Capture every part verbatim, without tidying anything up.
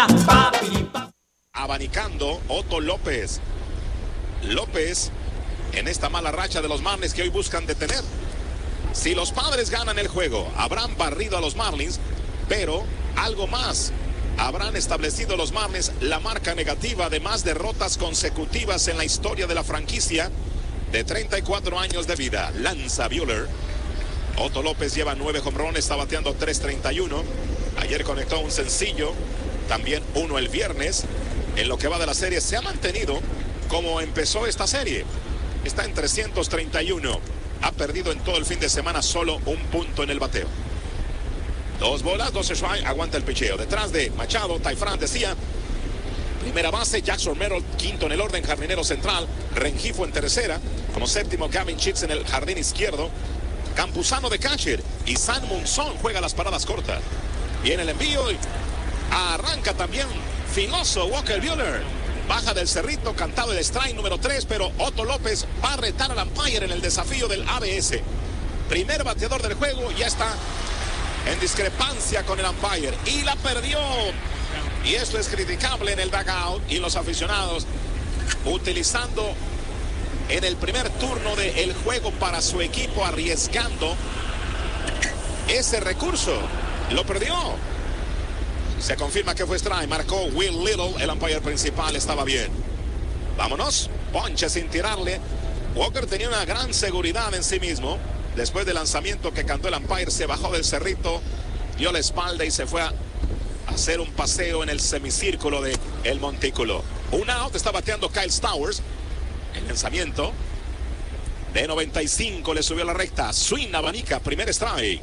Abanicando Otto López. López en esta mala racha de los Marlins que hoy buscan detener. Si los Padres ganan el juego, habrán barrido a los Marlins, pero algo más. Habrán establecido los Marlins la marca negativa de más derrotas consecutivas en la historia de la franquicia de treinta y cuatro años de vida. Lanza Buehler. Otto López lleva nueve jonrones, está bateando tres treinta y uno. Ayer conectó un sencillo, también uno el viernes. En lo que va de la serie se ha mantenido como empezó esta serie. Está en trescientos treinta y uno. Ha perdido en todo el fin de semana solo un punto en el bateo. Dos bolas, dos strikes, aguanta el picheo. Detrás de Machado, Taifrán decía. Primera base, Jackson Merrill, quinto en el orden, jardinero central. Rengifo en tercera. Como séptimo, Gavin Chitz en el jardín izquierdo. Campuzano de catcher. Y San Munson juega las paradas cortas. Viene el envío y arranca también filoso Walker Buehler. Baja del cerrito, cantado el strike número tres, pero Otto López va a retar al umpire en el desafío del A B S. Primer bateador del juego, ya está en discrepancia con el umpire y la perdió. Y esto es criticable en el dugout y los aficionados utilizando en el primer turno del juego para su equipo, arriesgando ese recurso. Lo perdió. Se confirma que fue strike. Marcó Will Little. El umpire principal estaba bien. Vámonos. Ponche sin tirarle. Walker tenía una gran seguridad en sí mismo. Después del lanzamiento que cantó el umpire, se bajó del cerrito, dio la espalda y se fue a hacer un paseo en el semicírculo de el montículo. Un out. Está bateando Kyle Stowers. El lanzamiento de noventa y cinco le subió a la recta. Swing, abanica. Primer strike.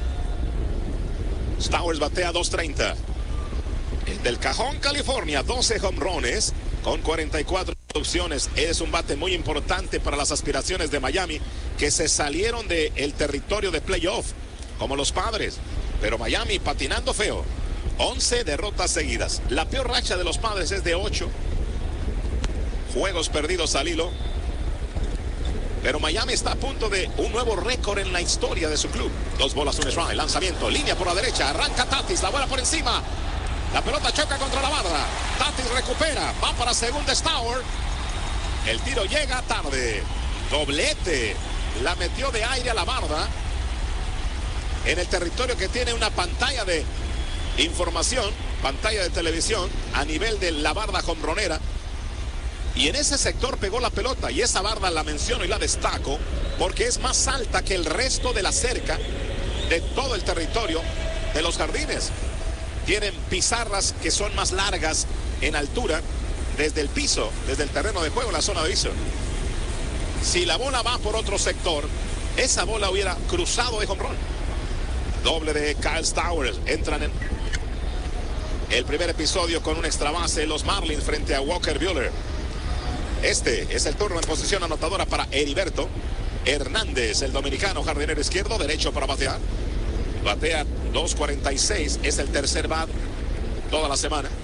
Stowers batea dos treinta. Del Cajón, California, doce jonrones con cuarenta y cuatro producciones. Es un bate muy importante para las aspiraciones de Miami, que se salieron del territorio de playoff, como los Padres. Pero Miami patinando feo. once derrotas seguidas. La peor racha de los Padres es de ocho juegos perdidos al hilo. Pero Miami está a punto de un nuevo récord en la historia de su club. Dos bolas, un strike. Lanzamiento, línea por la derecha. Arranca Tatis, la bola por encima. La pelota choca contra la barra. Tatis recupera. Va para segunda Stowers. El tiro llega tarde. Doblete. La metió de aire a la barda. En el territorio que tiene una pantalla de información. Pantalla de televisión. A nivel de la barda jonronera. Y en ese sector pegó la pelota. Y esa barda la menciono y la destaco. Porque es más alta que el resto de la cerca. De todo el territorio de los jardines. Tienen pizarras que son más largas en altura desde el piso, desde el terreno de juego, la zona de viso. Si la bola va por otro sector, esa bola hubiera cruzado de jonrón. Doble de Kyle Stowers. Entran en el primer episodio con un extra base los Marlins frente a Walker Buehler. Este es el turno en posición anotadora para Heriberto Hernández, el dominicano jardinero izquierdo, derecho para batear. Batea dos cuarenta y seis, es el tercer bat toda la semana.